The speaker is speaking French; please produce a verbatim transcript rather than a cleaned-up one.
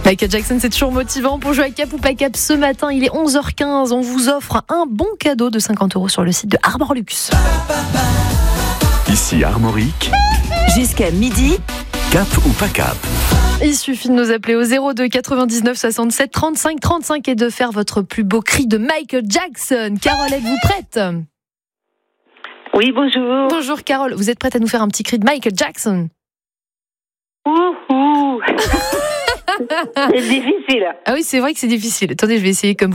Michael Jackson, c'est toujours motivant pour jouer à Cap ou pas Cap ce matin. Il est onze heures quinze. On vous offre un bon cadeau de cinquante euros sur le site de Arborlux. Ici Armorique. Jusqu'à midi. Cap ou pas Cap. Il suffit de nous appeler au zéro deux quatre-vingt-dix-neuf soixante-sept trente-cinq trente-cinq et de faire votre plus beau cri de Michael Jackson. Carole, êtes-vous prête ? Oui, bonjour. Bonjour Carole, vous êtes prête à nous faire un petit cri de Michael Jackson ? Ouh, ouh. C'est difficile. Ah oui, c'est vrai que c'est difficile. Attendez, je vais essayer comme vous.